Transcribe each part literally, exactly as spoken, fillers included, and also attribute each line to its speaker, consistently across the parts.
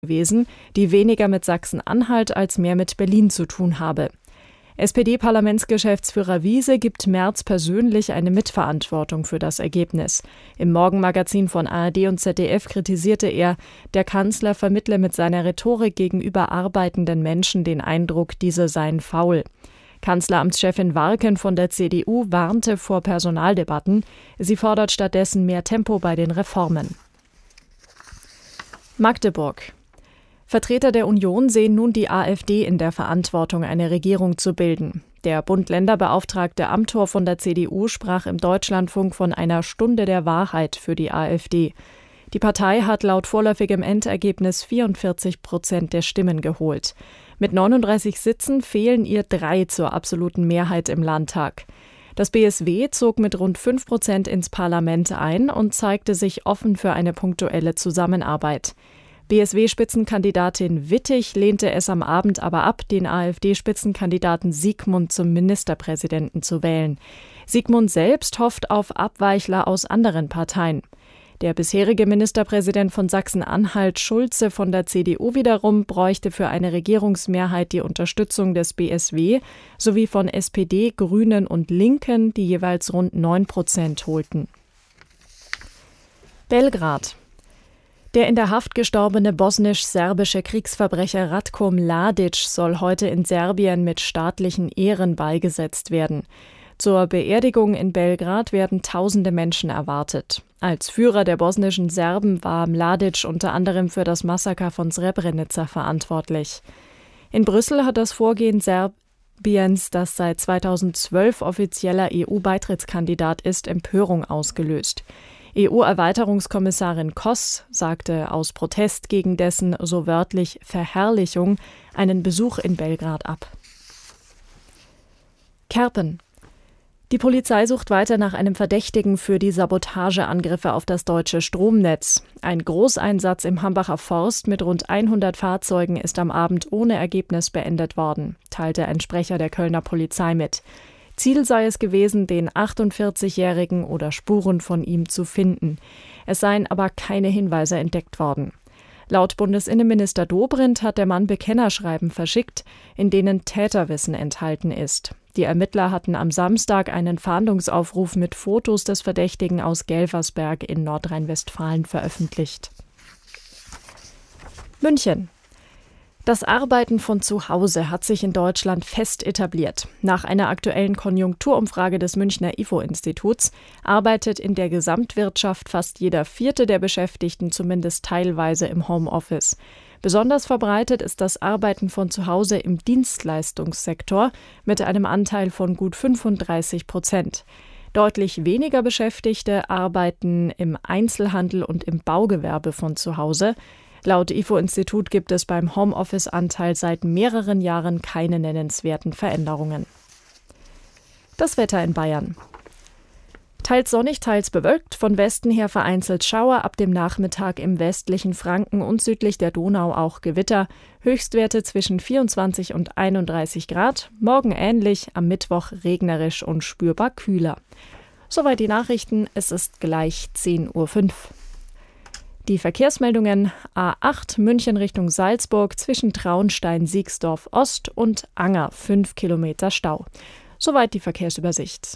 Speaker 1: gewesen, die weniger mit Sachsen-Anhalt als mehr mit Berlin zu tun habe. S P D-Parlamentsgeschäftsführer Wiese gibt Merz persönlich eine Mitverantwortung für das Ergebnis. Im Morgenmagazin von A R D und Z D F kritisierte er, der Kanzler vermittle mit seiner Rhetorik gegenüber arbeitenden Menschen den Eindruck, diese seien faul. Kanzleramtschefin Warken von der C D U warnte vor Personaldebatten. Sie fordert stattdessen mehr Tempo bei den Reformen. Magdeburg. Vertreter der Union sehen nun die AfD in der Verantwortung, eine Regierung zu bilden. Der Bund-Länder-Beauftragte Amthor von der C D U sprach im Deutschlandfunk von einer Stunde der Wahrheit für die AfD. Die Partei hat laut vorläufigem Endergebnis vierundvierzig Prozent der Stimmen geholt. Mit neununddreißig Sitzen fehlen ihr drei zur absoluten Mehrheit im Landtag. Das B S W zog mit rund fünf Prozent ins Parlament ein und zeigte sich offen für eine punktuelle Zusammenarbeit. B S W-Spitzenkandidatin Wittig lehnte es am Abend aber ab, den AfD-Spitzenkandidaten Siegmund zum Ministerpräsidenten zu wählen. Siegmund selbst hofft auf Abweichler aus anderen Parteien. Der bisherige Ministerpräsident von Sachsen-Anhalt, Schulze von der C D U wiederum, bräuchte für eine Regierungsmehrheit die Unterstützung des B S W sowie von S P D, Grünen und Linken, die jeweils rund neun Prozent holten. Belgrad. Der in der Haft gestorbene bosnisch-serbische Kriegsverbrecher Ratko Mladic soll heute in Serbien mit staatlichen Ehren beigesetzt werden. Zur Beerdigung in Belgrad werden tausende Menschen erwartet. Als Führer der bosnischen Serben war Mladic unter anderem für das Massaker von Srebrenica verantwortlich. In Brüssel hat das Vorgehen Serbiens, das seit zweitausendzwölf offizieller E U-Beitrittskandidat ist, Empörung ausgelöst. E U-Erweiterungskommissarin Koss sagte aus Protest gegen dessen, so wörtlich, Verherrlichung einen Besuch in Belgrad ab. Kerpen. Die Polizei sucht weiter nach einem Verdächtigen für die Sabotageangriffe auf das deutsche Stromnetz. Ein Großeinsatz im Hambacher Forst mit rund hundert Fahrzeugen ist am Abend ohne Ergebnis beendet worden, teilte ein Sprecher der Kölner Polizei mit. Ziel sei es gewesen, den achtundvierzigjährigen oder Spuren von ihm zu finden. Es seien aber keine Hinweise entdeckt worden. Laut Bundesinnenminister Dobrindt hat der Mann Bekennerschreiben verschickt, in denen Täterwissen enthalten ist. Die Ermittler hatten am Samstag einen Fahndungsaufruf mit Fotos des Verdächtigen aus Gelversberg in Nordrhein-Westfalen veröffentlicht. München. Das Arbeiten von zu Hause hat sich in Deutschland fest etabliert. Nach einer aktuellen Konjunkturumfrage des Münchner I F O-Instituts arbeitet in der Gesamtwirtschaft fast jeder Vierte der Beschäftigten zumindest teilweise im Homeoffice. Besonders verbreitet ist das Arbeiten von zu Hause im Dienstleistungssektor mit einem Anteil von gut fünfunddreißig Prozent. Deutlich weniger Beschäftigte arbeiten im Einzelhandel und im Baugewerbe von zu Hause. Laut I F O-Institut gibt es beim Homeoffice-Anteil seit mehreren Jahren keine nennenswerten Veränderungen. Das Wetter in Bayern. Teils sonnig, teils bewölkt, von Westen her vereinzelt Schauer, ab dem Nachmittag im westlichen Franken und südlich der Donau auch Gewitter. Höchstwerte zwischen vierundzwanzig und einunddreißig Grad, morgen ähnlich, am Mittwoch regnerisch und spürbar kühler. Soweit die Nachrichten, es ist gleich zehn Uhr fünf. Die Verkehrsmeldungen: A acht München Richtung Salzburg zwischen Traunstein-Siegsdorf Ost und Anger, fünf Kilometer Stau. Soweit die Verkehrsübersicht.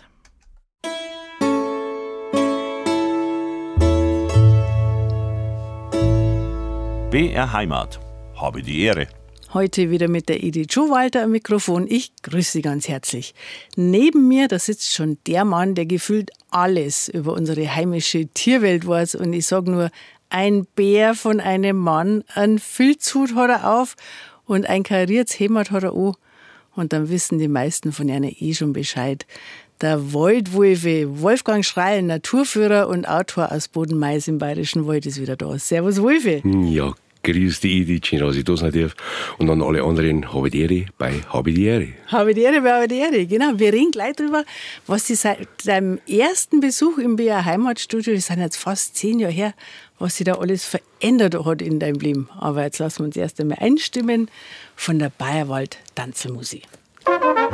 Speaker 2: B R Heimat. Habe die Ehre.
Speaker 3: Heute wieder mit der Edith Schuhwalter am Mikrofon. Ich grüße Sie ganz herzlich. Neben mir, da sitzt schon der Mann, der gefühlt alles über unsere heimische Tierwelt weiß. Und ich sage nur, ein Bär von einem Mann, ein Filzhut hat er auf und ein kariertes Hemd hat er an. Und dann wissen die meisten von ihnen eh schon Bescheid. Der Waldwolfe, Wolfgang Schreil, Naturführer und Autor aus Bodenmais im Bayerischen Wald, ist wieder da. Servus Wolfi.
Speaker 4: Ja, grüß die Edith, schön, dass ich da sein darf. Und an alle anderen, habe die Ehre bei Habe die Ehre.
Speaker 3: Habe die Ehre bei Habe die Ehre, genau. Wir reden gleich drüber, was Sie seit deinem ersten Besuch im B R Heimatstudio, das sind jetzt fast zehn Jahre her, was sich da alles verändert hat in deinem Leben. Aber jetzt lassen wir uns erst einmal einstimmen von der Bayerwald Tanzelmusik.